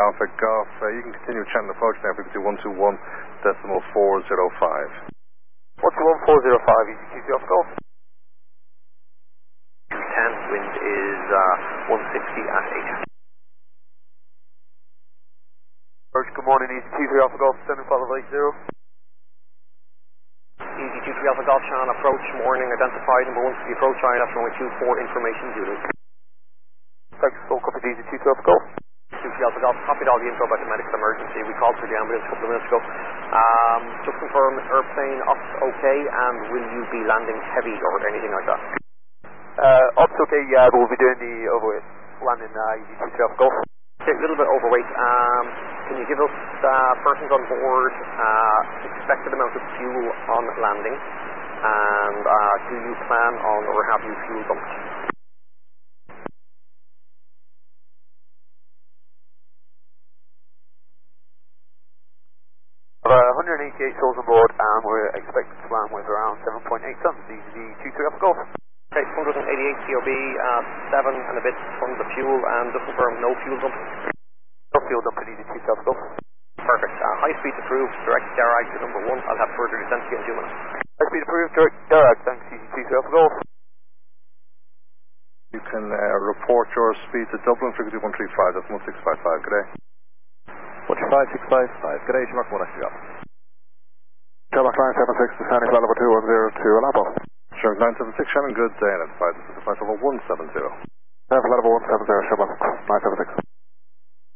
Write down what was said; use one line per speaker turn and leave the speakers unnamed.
Alpha Golf. You can continue channel approach now, frequency 121.405.
121.405, easy 2 Alpha Golf.
10, wind is 160 at 8.
Good morning, easy 23 Alpha Golf, 7580.
Easy 23 Alpha Golf, channel approach, morning, identified, number 1 to the approach, line after runway 24, information Zulu.
Thanks, full copy, easy 23 Alpha Golf.
23 Alpha Golf, copied all the info about the medical emergency. We called for the ambulance a couple of minutes ago. Just confirm, airplane ops okay, and will you be landing heavy or anything like that?
Ops okay, yeah, but we'll be doing the overweight landing easy 23 Alpha Golf.
Okay, a little bit overweight. Can you give us persons on board, expected amount of fuel on landing, and do you plan on or have you fuel dumped?
188 souls on board, and we're expected to land with around 7.8 tons. Easy 23 Alpha Golf.
Okay, 188 COB, 7 and a bit tons of fuel, and just confirm no fuel dump.
No fuel dumping, easy 23 Alpha Golf.
Perfect. High speed approved, direct Garag to number 1. I'll have further descent to you in 2 minutes.
High speed approved, direct Garag, thanks, easy 23 Alpha Golf.
You can report your speed to Dublin, frequency 135, that's 1655, good day.
135, 655, good day, Shamrock 1 Golf.
Shamrock 976, descending flight level 2102, Alambo.
Shamrock 976, Shannon, good day, identified, this is the flight level 170.
Flight level 170, Shamrock 976.